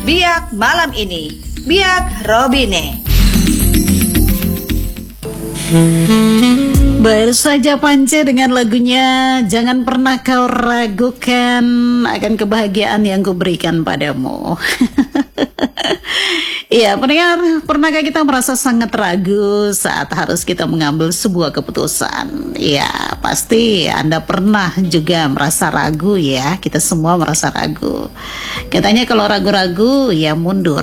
Biak malam ini, Biak Robine. Baru saja Pance dengan lagunya Jangan Pernah Kau Ragukan Akan Kebahagiaan Yang Kuberikan Padamu. Iya, pendengar, pernahkah kita merasa sangat ragu saat harus kita mengambil sebuah keputusan? Ya, pasti Anda pernah juga merasa ragu ya. Kita semua merasa ragu. Katanya kalau ragu-ragu ya mundur.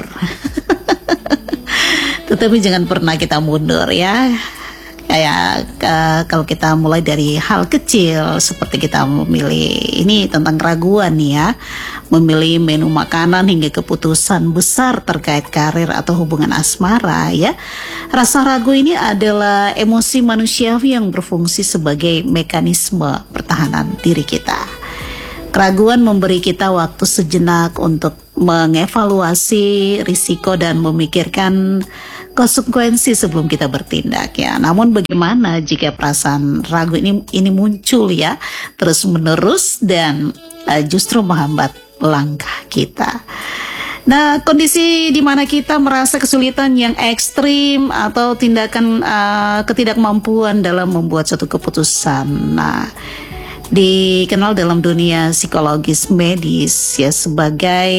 Tetapi jangan pernah kita mundur ya. Kayak kalau kita mulai dari hal kecil seperti kita memilih, ini tentang keraguan ya, memilih menu makanan hingga keputusan besar terkait karir atau hubungan asmara ya. Rasa ragu ini adalah emosi manusiawi yang berfungsi sebagai mekanisme pertahanan diri kita. Keraguan memberi kita waktu sejenak untuk mengevaluasi risiko dan memikirkan konsekuensi sebelum kita bertindak ya. Namun bagaimana jika perasaan ragu ini muncul ya terus menerus dan justru menghambat langkah kita. Nah, kondisi di mana kita merasa kesulitan yang ekstrim atau tindakan ketidakmampuan dalam membuat suatu keputusan. Nah, dikenal dalam dunia psikologis medis ya sebagai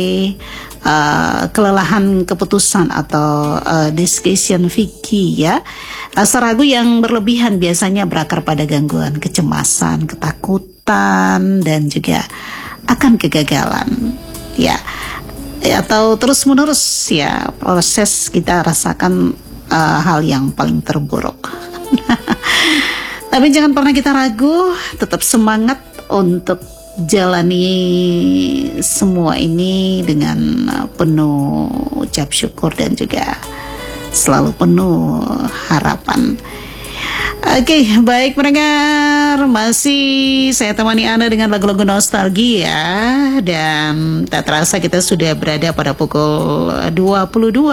kelelahan keputusan atau decision fatigue ya. Rasa ragu yang berlebihan biasanya berakar pada gangguan kecemasan, ketakutan dan juga akan kegagalan ya, atau terus menerus ya proses kita rasakan hal yang paling terburuk. Tapi jangan pernah kita ragu, tetap semangat untuk jalani semua ini dengan penuh ucap syukur dan juga selalu penuh harapan. Oke, baik pendengar, masih saya temani Anda dengan lagu-lagu nostalgia dan tak terasa kita sudah berada pada pukul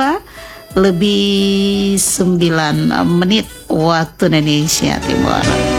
22 lebih 9 menit waktu Indonesia Timur.